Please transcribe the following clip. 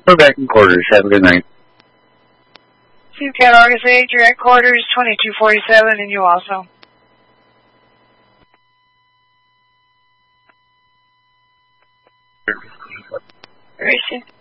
We're back in quarters. Have a good night. SeaCat Argus 8, you're at quarters 2247, and you also. Where is she?